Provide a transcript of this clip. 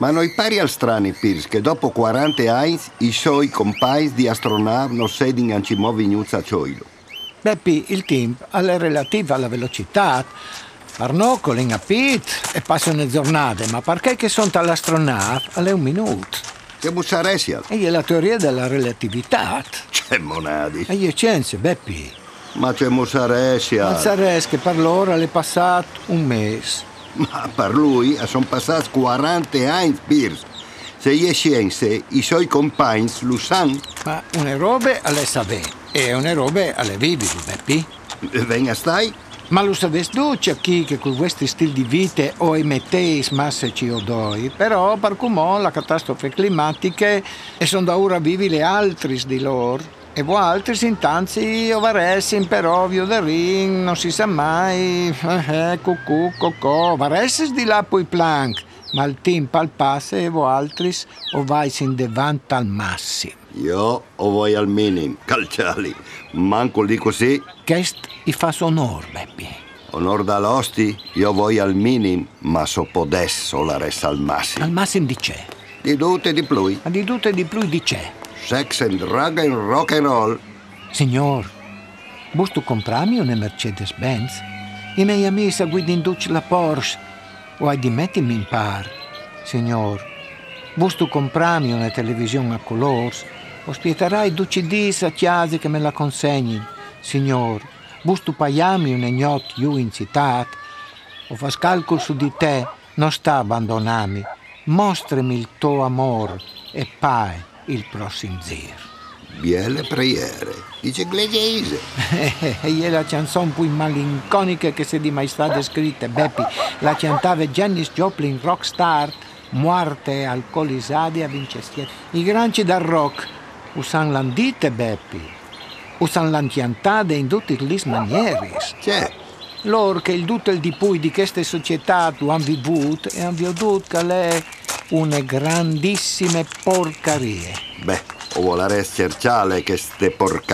Ma noi pari al strani, Pirs, che dopo 40 anni i suoi compagni di astronavi non sedin anci muovi a cioilo. Beppi, il tempo è relativo alla velocità. Arnoccoli a pit e passano giornate, ma perché che sono all'astronave alle un minuto? Che bussaresia? E è la teoria della relatività. C'è monadi. E io scienze, Beppi. Ma c'è musaresia. Ma sares che per loro è passato un mese. Ma per lui sono passati 40 anni, Pirs. Se gli scienze, i suoi compagni lo sanno. Ma una robe alle sapere e una robe alle vivi, Beppi. Venga stai? Ma lo sapessi tu, c'è chi che con questo stile di vita o emetteis masse CO2, però per come la catastrofe climatica e sono da ora vivi le altre di loro. E voi altri intanzi varessin però ovvio da ring, non si sa mai, cucù, cocò, varessis di là poi plank, ma il tempo al passo e voi altri o vai in davanti al massimo. Io o voi al minimo, calciali. Manco lì così. Questo i fa onor, Beppi. Onor dall'osti, io voglio al minimo, ma so podesso la resta al massimo. Al massimo di c'è. Di tutte di più. Ma di tutto e di più di c'è. Sex and drug and rock and roll. Signor, vuoi comprarmi una Mercedes-Benz? I miei amici guidano la Porsche o hai di mettermi in par? Signor, vuoi comprarmi una televisione a colori? Ospiterai 12 dis a chiasi che me la consegni? Signor, vuoi pagarmi un ignot io in città? O fas calcolo su di te, non sta abbandonarmi. Mostrami il tuo amore e pai il prossimo zio. Biele preghiere, dice inglese. E la canzone più malinconica che si è mai stata scritta, Beppi. La cantava Janis Joplin, rockstar, morte alcolizzati a Vincestieri. I granci del rock usan l'andite, Beppi. Usan l'antiantate in tutti le maniere. C'è. Loro che il tutto il di cui di queste società tu hanno vivuto e hanno veduto che è una grandissime porcarie. Beh, o volare cerciale che ste porca